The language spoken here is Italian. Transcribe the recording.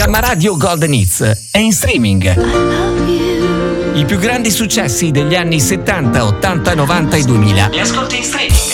Gamma Radio Golden Hits è in streaming. I più grandi successi degli anni 70, 80, 90 e 2000. Li ascolti in streaming